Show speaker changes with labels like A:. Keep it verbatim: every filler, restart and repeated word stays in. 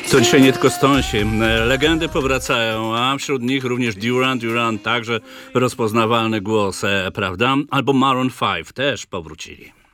A: To dzisiaj nie tylko Stonesi. Legendy powracają, a wśród nich również Duran Duran, także rozpoznawalny głos, prawda? Albo Maroon pięć też powrócili.